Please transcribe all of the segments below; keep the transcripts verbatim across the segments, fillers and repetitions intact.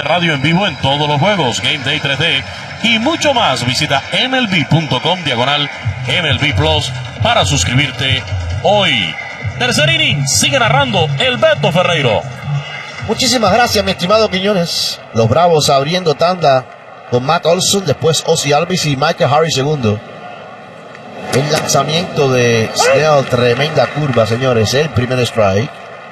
de radio en vivo en todos los juegos, Game Day tres D y mucho más. Visita M L B punto com diagonal M L B Plus para suscribirte hoy. Tercer inning, sigue narrando el Beto Ferreiro. Muchísimas gracias, mi estimado Quiñones. Los Bravos abriendo tanda con Matt Olson, después Ozzie Albies y Michael Harris segundo. El lanzamiento de Snell, tremenda curva, señores, el primer strike.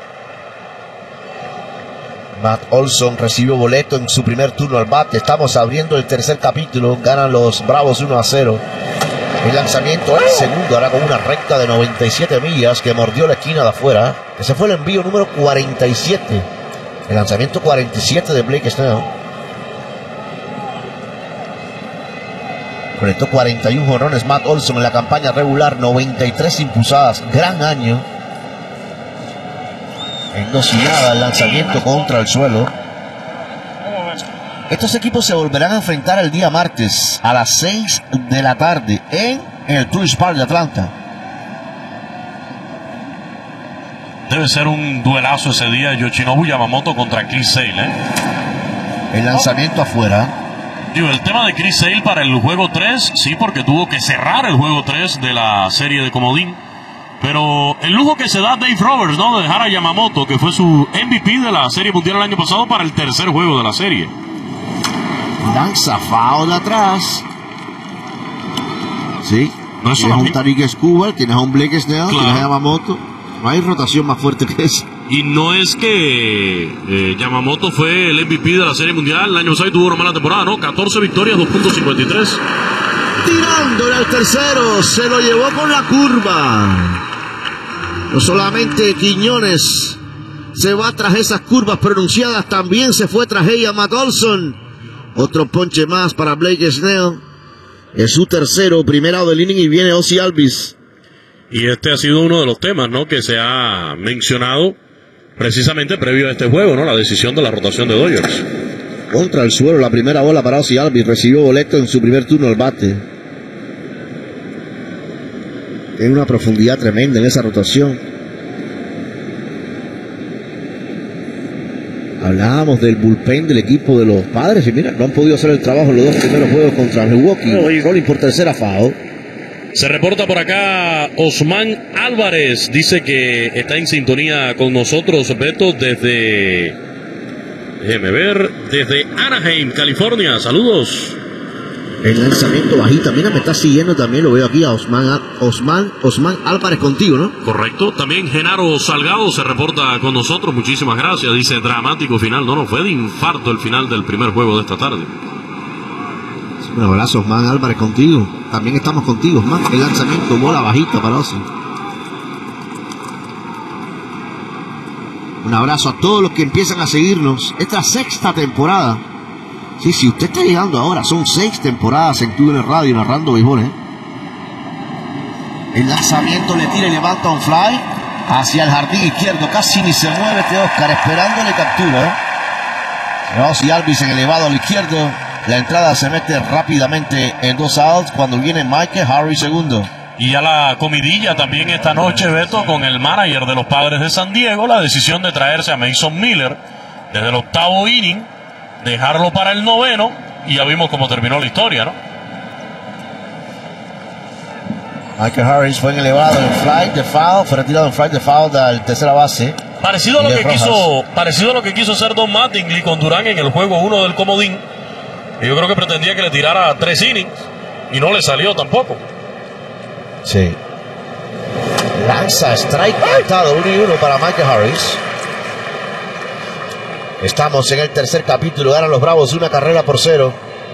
Matt Olson recibió boleto en su primer turno al bate. Estamos abriendo el tercer capítulo. Ganan los Bravos uno a cero. El lanzamiento el segundo, ahora con una recta de noventa y siete millas que mordió la esquina de afuera. Ese fue el envío número cuarenta y siete. El lanzamiento cuarenta y siete de Blake Snell. Conectó cuarenta y uno jonrones Matt Olson en la campaña regular, noventa y tres impulsadas. Gran año. En dos y nada, el lanzamiento contra el suelo. Estos equipos se volverán a enfrentar el día martes a las seis de la tarde en el Truist Park de Atlanta. Debe ser un duelazo ese día, Yoshinobu Yamamoto contra Chris Sale, ¿eh? El lanzamiento afuera. Digo, el tema de Chris Sale para el juego tres, sí, porque tuvo que cerrar el juego tres de la serie de comodín. Pero el lujo que se da Dave Roberts, ¿no? De dejar a Yamamoto, que fue su M V P de la Serie Mundial el año pasado, para el tercer juego de la serie. Lanza foul atrás. Sí. No es tienes un Tariq Skubal, tienes a un Blake Snell, claro. Tienes a Yamamoto. No hay rotación más fuerte que esa. Y no es que eh, Yamamoto fue el M V P de la Serie Mundial. El año pasado tuvo una mala temporada, ¿no? catorce victorias, dos punto cincuenta y tres. Tirándole al tercero, se lo llevó con la curva. No solamente Quiñones se va tras esas curvas pronunciadas, también se fue tras ella Matt Olson. Otro ponche más para Blake Snell. Es su tercero, primer out del inning, y viene Ozzie Albies. Y este ha sido uno de los temas, ¿no?, que se ha mencionado precisamente previo a este juego, ¿no? La decisión de la rotación de Dodgers. Contra el suelo, la primera bola para Ozzie Albies. Recibió boleto en su primer turno al bate. Tiene una profundidad tremenda en esa rotación. Hablábamos del bullpen del equipo de los Padres y mira, no han podido hacer el trabajo en los dos primeros juegos contra Milwaukee. Rolling por tercera foul. Se reporta por acá Osman Álvarez, dice que está en sintonía con nosotros, Beto, desde, déjeme ver, desde Anaheim, California. Saludos. El lanzamiento bajita, mira, me está siguiendo también, lo veo aquí a Osman, Osman, Osman Álvarez contigo, ¿no? Correcto, también Genaro Salgado se reporta con nosotros, muchísimas gracias, dice dramático final, no, no, fue de infarto el final del primer juego de esta tarde. Un abrazo, Osman Álvarez, contigo, también estamos contigo, Osman. El lanzamiento, bola bajita para Ozzie. Un abrazo a todos los que empiezan a seguirnos esta sexta temporada. Sí, si usted está llegando ahora, son seis temporadas en Túnel Radio narrando béisbol, ¿eh? El lanzamiento le tira y levanta un fly hacia el jardín izquierdo. Casi ni se mueve este Oscar, esperándole captura. Ozzie Albies en elevado al izquierdo. La entrada se mete rápidamente en dos outs cuando viene Michael Harris segundo. Y a la comidilla también esta noche, Beto, con el manager de los Padres de San Diego, la decisión de traerse a Mason Miller desde el octavo inning, dejarlo para el noveno, y ya vimos cómo terminó la historia, ¿no? Michael Harris fue en elevado en fly de foul, fue retirado en fly de foul al tercera base. Parecido a lo que quiso, parecido a lo que quiso hacer Don Mattingly con Durán en el juego uno del comodín. Y yo creo que pretendía que le tirara tres innings y no le salió tampoco. Sí. Lanza strike cantado, uno y uno para Michael Harris. Estamos en el tercer capítulo. Ganan los Bravos una carrera por cero.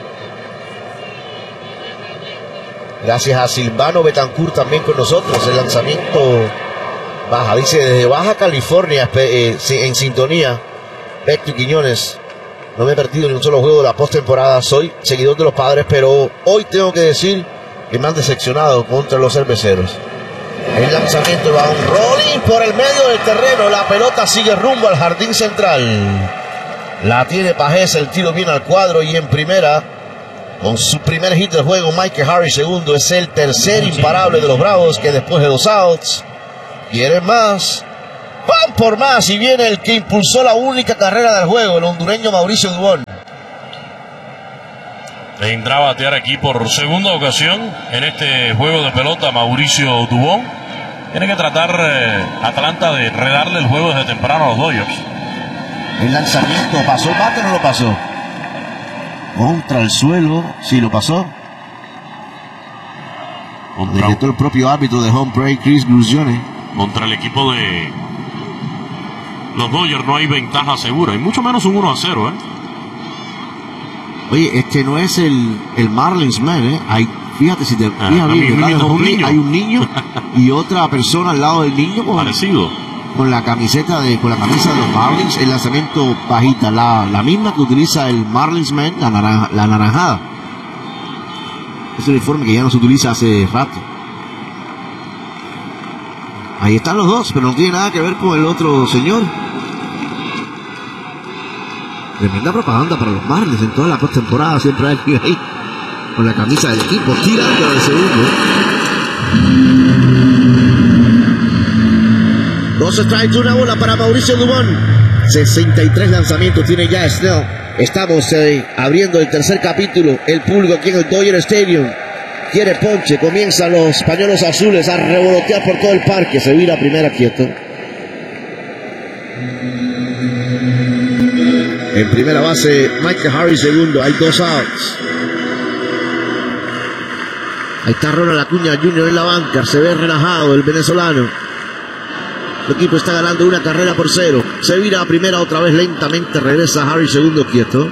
Gracias a Silvano Betancourt también con nosotros. El lanzamiento baja, dice desde Baja California, eh, en sintonía. Beto Quiñones. No me he perdido ni un solo juego de la postemporada. Soy seguidor de los Padres, pero hoy tengo que decir que me han decepcionado contra los cerveceros. El lanzamiento va a un rolling por el medio del terreno. La pelota sigue rumbo al jardín central. La tiene Pajés, el tiro viene al cuadro y en primera, con su primer hit del juego, Michael Harris segundo. Es el tercer imparable de los Bravos, que después de dos outs quieren más. Van por más y viene el que impulsó la única carrera del juego, el hondureño Mauricio Dubón. Vendrá a batear aquí por segunda ocasión en este juego de pelota Mauricio Dubón. Tiene que tratar eh, Atlanta de redarle el juego desde temprano a los Dodgers. El lanzamiento, ¿pasó el bate o no lo pasó? Contra el suelo, sí lo pasó. Contra, Decretó el propio árbitro de home plate, Chris Gruzione. Contra el equipo de los Dodgers no hay ventaja segura, y mucho menos un uno a cero, ¿eh? Oye, este no es el, el Marlins Man, ¿eh? Hay, fíjate, si te Ah, fijas bien, a mí al lado mismo de un niño. hay un niño y otra persona al lado del niño con, Parecido. con la camiseta de con la camisa de los Marlins. El lanzamiento bajita, la, la misma que utiliza el Marlins Man, la, naranja, la naranjada. Es un uniforme que ya no se utiliza hace rato. Ahí están los dos, pero no tiene nada que ver con el otro señor. Tremenda propaganda para los Marlins en toda la postemporada. Siempre hay alguien ahí con la camisa del equipo tirando de segundo. Dos strikes, una bola para Mauricio Dubón. sesenta y tres lanzamientos tiene ya Snell. Estamos eh, abriendo el tercer capítulo. El público aquí en el Dodger Stadium quiere ponche. Comienzan los pañuelos azules a revolotear por todo el parque. Se vira primera quieto. En primera base, Michael Harris segundo. Hay dos outs. Ahí está Ronald Acuña junior en la banca. Se ve relajado el venezolano. El equipo está ganando una carrera por cero. Se vira a primera otra vez lentamente. Regresa Harris segundo quieto.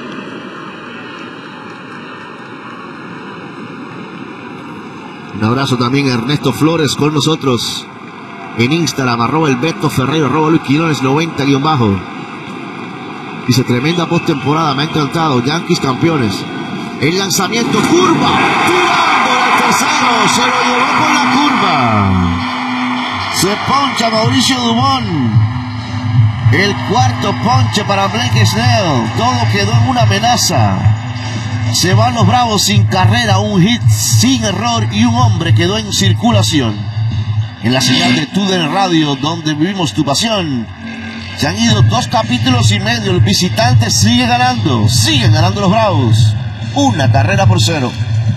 Un abrazo también a Ernesto Flores con nosotros en Instagram. Arroba el Beto Ferreiro. Arroba Luis Quirones noventa guión bajo. Dice, tremenda postemporada, me ha encantado. Yankees campeones. El lanzamiento, curva. Tirando el tercero. Se lo llevó con la curva. Se poncha Mauricio Dubón. El cuarto ponche para Blake Snell. Todo quedó en una amenaza. Se van los Bravos sin carrera. Un hit sin error y un hombre quedó en circulación. En la señal de T U D N Radio, donde vivimos tu pasión. Se han ido dos capítulos y medio. El visitante sigue ganando. Siguen ganando los Bravos. Una carrera por cero.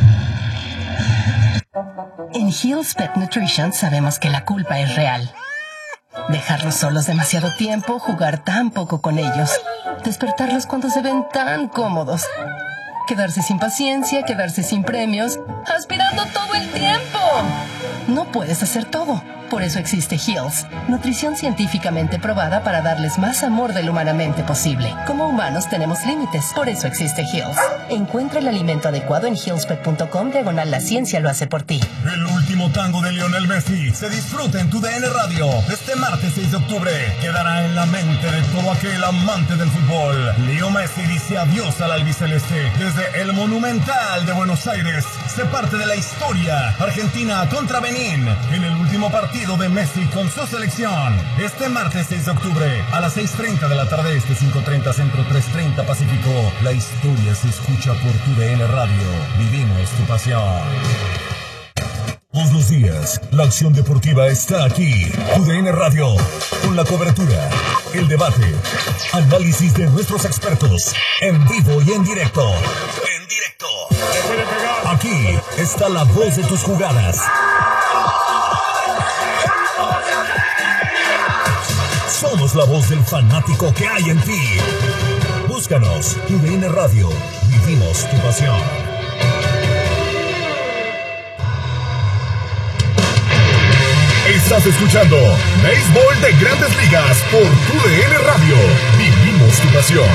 En Hill's Pet Nutrition sabemos que la culpa es real. Dejarlos solos demasiado tiempo, jugar tan poco con ellos, despertarlos cuando se ven tan cómodos, quedarse sin paciencia, quedarse sin premios, aspirando todo el tiempo. No puedes hacer todo. Por eso existe Hill's, nutrición científicamente probada para darles más amor del humanamente posible. Como humanos tenemos límites, por eso existe Hill's. Encuentra el alimento adecuado en hillspet punto com diagonal la ciencia lo hace por ti. El último tango de Lionel Messi se disfruta en T U D N Radio. Este martes seis de octubre quedará en la mente de todo aquel amante del fútbol. Leo Messi dice adiós al albiceleste. Desde el Monumental de Buenos Aires se parte de la historia. Argentina contra Benín en el último partido de Messi con su selección. Este martes seis de octubre a las seis treinta de la tarde este, cinco treinta centro, tres treinta pacífico. La historia se escucha por T U D N Radio. Vivimos tu pasión. Todos los días, la acción deportiva está aquí. T U D N Radio, con la cobertura, el debate, análisis de nuestros expertos, en vivo y en directo. En directo. Aquí está la voz de tus jugadas. Somos la voz del fanático que hay en ti. Búscanos, T U D N Radio. Vivimos tu pasión. Estás escuchando Béisbol de Grandes Ligas por T U D N Radio. Vivimos tu pasión.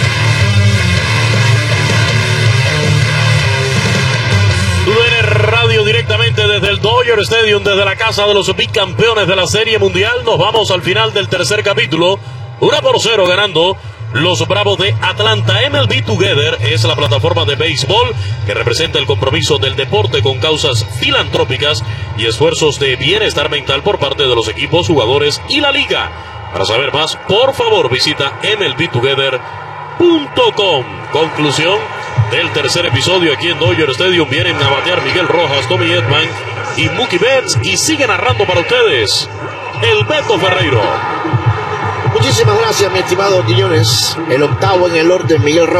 T U D N Radio directamente desde el Dodger Stadium, desde la casa de los bicampeones de la Serie Mundial. Nos vamos al final del tercer capítulo. Una por cero ganando los Bravos de Atlanta. M L B Together es la plataforma de béisbol que representa el compromiso del deporte con causas filantrópicas y esfuerzos de bienestar mental por parte de los equipos, jugadores y la liga. Para saber más, por favor visita M L B together punto com. Conclusión del tercer episodio aquí en Dodger Stadium. Vienen a batear Miguel Rojas, Tommy Edman y Mookie Betts, y sigue narrando para ustedes el Beto Ferreiro. Muchísimas gracias, mi estimado Quiñones. El octavo en el orden, Miguel Rojas.